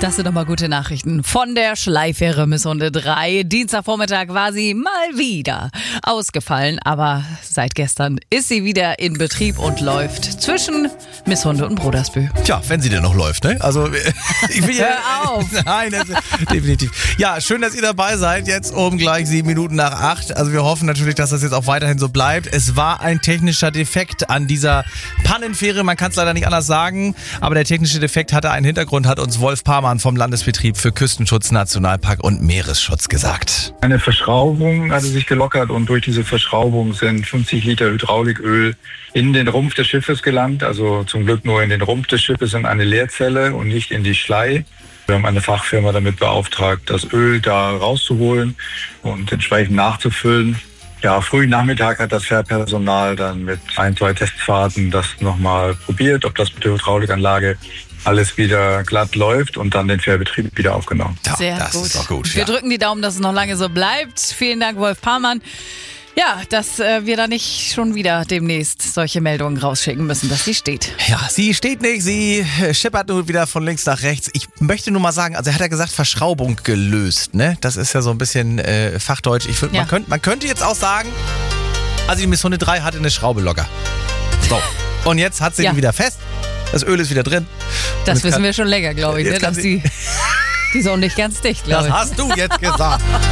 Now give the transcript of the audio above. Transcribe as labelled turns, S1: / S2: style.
S1: Das sind nochmal gute Nachrichten von der Schleifähre Miss Hunde 3. Dienstagvormittag war sie mal wieder ausgefallen, aber seit gestern ist sie wieder in Betrieb und läuft zwischen Miss Hunde und Brodersbühl.
S2: Tja, wenn sie denn noch läuft, ne? Also, ich will
S1: Hör auf!
S2: Nein, definitiv. Ja, schön, dass ihr dabei seid. Jetzt gleich 7 Minuten nach 8. Also, wir hoffen natürlich, dass das jetzt auch weiterhin so bleibt. Es war ein technischer Defekt an dieser Pannenfähre. Man kann es leider nicht anders sagen. Aber der technische Defekt hatte einen Hintergrund, hat uns Wolf Parmann vom Landesbetrieb für Küstenschutz, Nationalpark und Meeresschutz gesagt.
S3: Eine Verschraubung hatte sich gelockert und durch diese Verschraubung sind 50 Liter Hydrauliköl in den Rumpf des Schiffes gelangt. Also zum Glück nur in den Rumpf des Schiffes in eine Leerzelle und nicht in die Schlei. Wir haben eine Fachfirma damit beauftragt, das Öl da rauszuholen und entsprechend nachzufüllen. Ja, frühen Nachmittag hat das Fährpersonal dann mit 1-2 Testfahrten das nochmal probiert, ob das mit der Hydraulikanlage alles wieder glatt läuft und dann den Fährbetrieb wieder aufgenommen.
S2: Ja,
S1: Sehr
S2: das
S1: gut.
S2: ist doch gut.
S1: Wir drücken die Daumen, dass es noch lange so bleibt. Vielen Dank, Wolf Parmann. Ja, dass wir da nicht schon wieder demnächst solche Meldungen rausschicken müssen, dass sie steht.
S2: Ja, sie steht nicht, sie schippert nur wieder von links nach rechts. Ich möchte nur mal sagen, also er hat ja gesagt, Verschraubung gelöst, ne? Das ist ja so ein bisschen Fachdeutsch.
S1: Ja.
S2: Man könnte jetzt auch sagen, also die Miss Hunde 3 hatte eine Schraube locker. So, und jetzt hat sie die wieder fest. Das Öl ist wieder drin.
S1: Das wissen wir schon länger, glaube ich, ne? Dass die ist auch nicht ganz dicht, glaube
S2: Das
S1: ich.
S2: hast du jetzt gesagt.